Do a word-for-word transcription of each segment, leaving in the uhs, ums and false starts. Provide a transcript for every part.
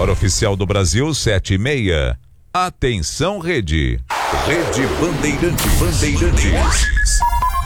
Hora oficial do Brasil, sete e meia. Atenção, Rede. Rede Bandeirantes. Bandeirantes.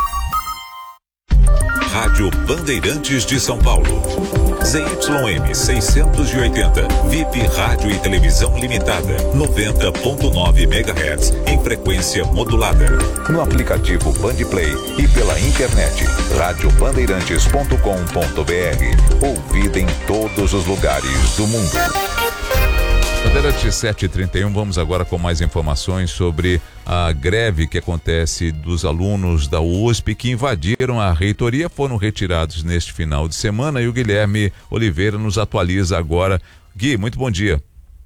Rádio Bandeirantes de São Paulo. Z Y M seiscentos e oitenta, V I P Rádio e Televisão Limitada, noventa ponto nove megahertz, em frequência modulada. No aplicativo Bandplay e pela internet, rádio bandeirantes ponto com ponto br. Ouvida em todos os lugares do mundo. Bandeirantes sete e trinta e um, vamos agora com mais informações sobre a greve que acontece dos alunos da U S P que invadiram a reitoria, foram retirados neste final de semana, e o Guilherme Oliveira nos atualiza agora. Gui, muito bom dia.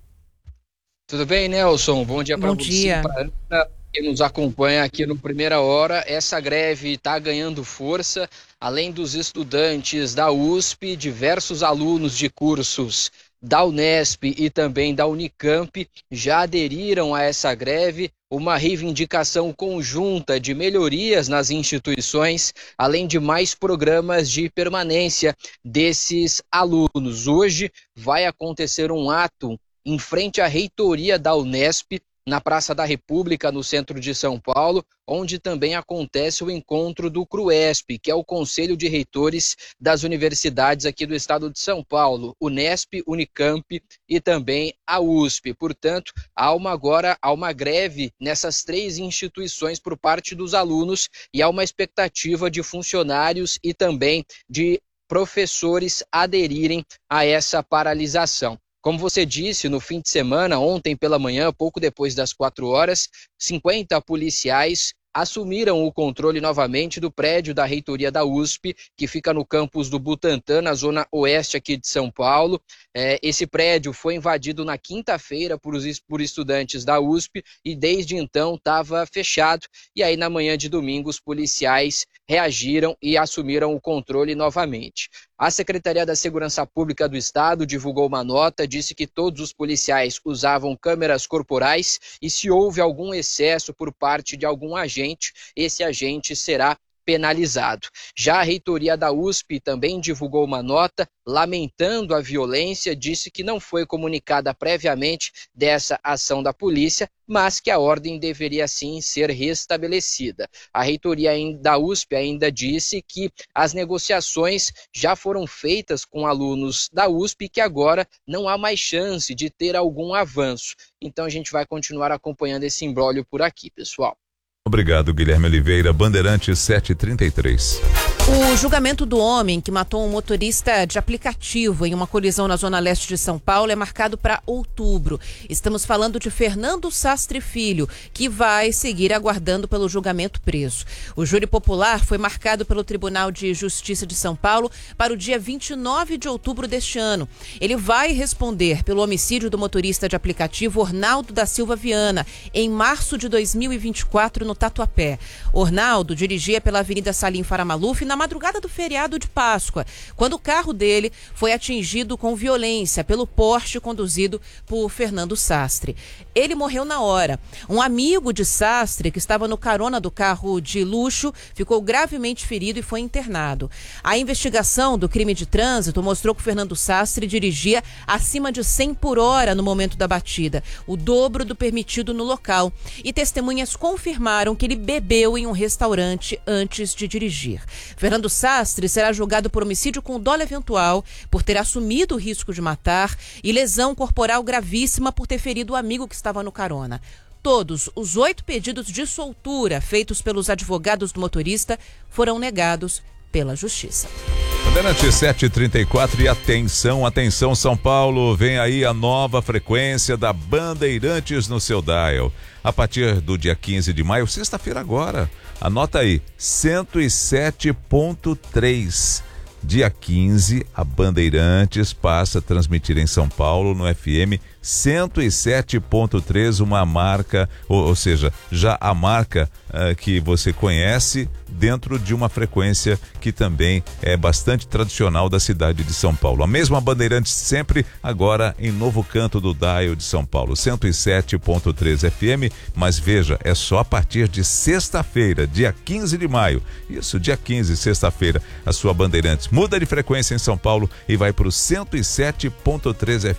Tudo bem, Nelson? Bom dia para você, dia. para Ana, que nos acompanha aqui no Primeira Hora. Essa greve está ganhando força, além dos estudantes da U S P, diversos alunos de cursos da Unesp e também da Unicamp já aderiram a essa greve, uma reivindicação conjunta de melhorias nas instituições, além de mais programas de permanência desses alunos. Hoje vai acontecer um ato em frente à reitoria da Unesp, na Praça da República, no centro de São Paulo, onde também acontece o encontro do CRUESP, que é o Conselho de Reitores das Universidades aqui do estado de São Paulo, Unesp, Unicamp e também a U S P. Portanto, há uma, agora há uma greve nessas três instituições por parte dos alunos, e há uma expectativa de funcionários e também de professores aderirem a essa paralisação. Como você disse, no fim de semana, ontem pela manhã, pouco depois das quatro horas, cinquenta policiais assumiram o controle novamente do prédio da reitoria da U S P, que fica no campus do Butantã, na zona oeste aqui de São Paulo. É, esse prédio foi invadido na quinta-feira por, os, por estudantes da U S P e desde então estava fechado. E aí na manhã de domingo os policiais reagiram e assumiram o controle novamente. A Secretaria da Segurança Pública do Estado divulgou uma nota, disse que todos os policiais usavam câmeras corporais e se houve algum excesso por parte de algum agente, esse agente será penalizado. Já a reitoria da U S P também divulgou uma nota lamentando a violência, disse que não foi comunicada previamente dessa ação da polícia, mas que a ordem deveria sim ser restabelecida. A reitoria da U S P ainda disse que as negociações já foram feitas com alunos da U S P e que agora não há mais chance de ter algum avanço. Então a gente vai continuar acompanhando esse imbróglio por aqui, pessoal. Obrigado, Guilherme Oliveira. Bandeirantes sete e trinta e três. O julgamento do homem que matou um motorista de aplicativo em uma colisão na zona leste de São Paulo é marcado para outubro. Estamos falando de Fernando Sastre Filho, que vai seguir aguardando pelo julgamento preso. O júri popular foi marcado pelo Tribunal de Justiça de São Paulo para o dia vinte e nove de outubro deste ano. Ele vai responder pelo homicídio do motorista de aplicativo Ornaldo da Silva Viana, em março de dois mil e vinte e quatro, no Tatuapé. Ornaldo dirigia pela Avenida Salim Faramaluf na madrugada do feriado de Páscoa, quando o carro dele foi atingido com violência pelo Porsche conduzido por Fernando Sastre. Ele morreu na hora. Um amigo de Sastre, que estava no carona do carro de luxo, ficou gravemente ferido e foi internado. A investigação do crime de trânsito mostrou que o Fernando Sastre dirigia acima de cem por hora no momento da batida, o dobro do permitido no local. E testemunhas confirmaram que ele bebeu em um restaurante antes de dirigir. Fernando Sastre será julgado por homicídio com dolo eventual, por ter assumido o risco de matar, e lesão corporal gravíssima por ter ferido o amigo que estava no carona. Todos os oito pedidos de soltura feitos pelos advogados do motorista foram negados pela Justiça. Bandeirantes sete e trinta e quatro, e atenção, atenção São Paulo, vem aí a nova frequência da Bandeirantes no seu dial. A partir do dia quinze de maio, sexta-feira agora, anota aí, cento e sete ponto três. Dia quinze, a Bandeirantes passa a transmitir em São Paulo no F M cento e sete ponto três, uma marca, ou, ou seja, já a marca uh, que você conhece dentro de uma frequência que também é bastante tradicional da cidade de São Paulo. A mesma Bandeirantes sempre agora em novo canto do dial de São Paulo, cento e sete ponto três F M, mas veja, é só a partir de sexta-feira, dia quinze de maio. Isso, dia quinze, sexta-feira, a sua Bandeirantes muda de frequência em São Paulo e vai para o cento e sete ponto três F M.